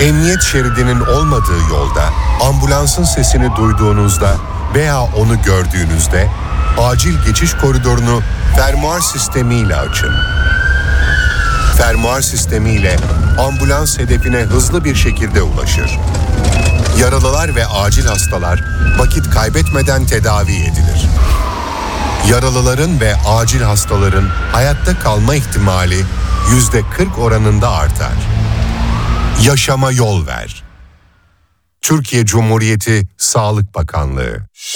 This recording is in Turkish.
Emniyet şeridinin olmadığı yolda ambulansın sesini duyduğunuzda veya onu gördüğünüzde acil geçiş koridorunu fermuar sistemiyle açın. Fermuar sistemiyle ambulans hedefine hızlı bir şekilde ulaşır. Yaralılar ve acil hastalar vakit kaybetmeden tedavi edilir. Yaralıların ve acil hastaların hayatta kalma ihtimali %40 oranında artar. Yaşama yol ver. Türkiye Cumhuriyeti Sağlık Bakanlığı.